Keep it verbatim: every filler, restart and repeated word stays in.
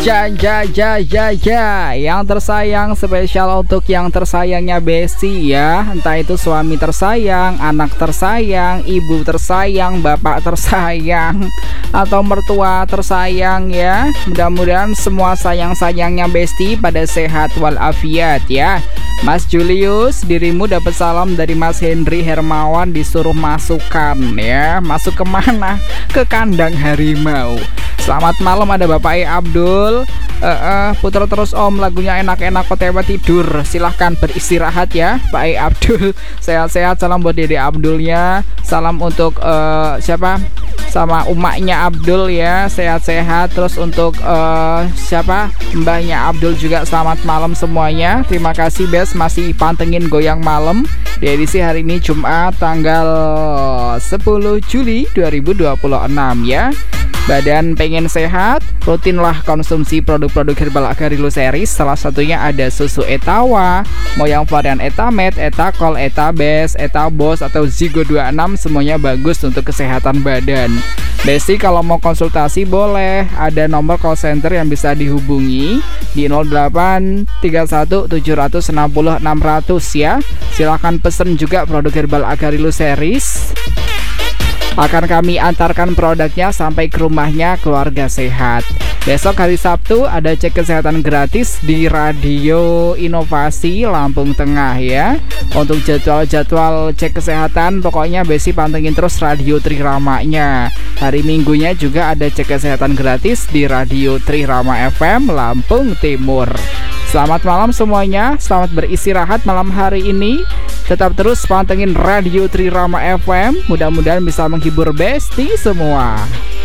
Ja ja ja ja ja, yang tersayang spesial untuk yang tersayangnya Besti ya. Entah itu suami tersayang, anak tersayang, ibu tersayang, bapak tersayang, atau mertua tersayang ya. Mudah-mudahan semua sayang-sayangnya Besti pada sehat walafiat ya. Mas Julius, dirimu dapat salam dari Mas Henry Hermawan, disuruh masukkan ya. Masuk kemana? Ke kandang harimau. Selamat malam, ada Bapak E Abdul. uh, uh, Putar terus om, lagunya enak-enak kok tiba tidur. Silahkan beristirahat ya Pak E Abdul. Sehat-sehat, salam buat Dede Abdulnya. Salam untuk uh, siapa? Sama umaknya Abdul ya, sehat-sehat. Terus untuk uh, siapa? Mbahnya Abdul juga selamat malam semuanya. Terima kasih Bes, masih pantengin Goyang Malam di edisi hari ini Jumat tanggal sepuluh Juli dua ribu dua puluh enam ya. Badan pengen sehat, rutinlah konsumsi produk-produk herbal Agarilu series. Salah satunya ada susu Etawa, mau yang varian Etamed, Etakol, Etabes, Etabos atau Zigo dua puluh enam, semuanya bagus untuk kesehatan badan. Besti kalau mau konsultasi boleh, ada nomor call center yang bisa dihubungi di nol delapan tiga satu tujuh enam nol enam nol nol ya. Silahkan pesen juga produk herbal Agarilu series. Akan kami antarkan produknya sampai ke rumahnya keluarga sehat. Besok hari Sabtu ada cek kesehatan gratis di Radio Inovasi Lampung Tengah ya. Untuk jadwal-jadwal cek kesehatan pokoknya Besi pantengin terus Radio Triramanya. Hari Minggunya juga ada cek kesehatan gratis di Radio Trirama F M Lampung Timur. Selamat malam semuanya, selamat beristirahat malam hari ini. Tetap terus pantengin Radio Trirama F M, mudah-mudahan bisa menghibur Besti semua.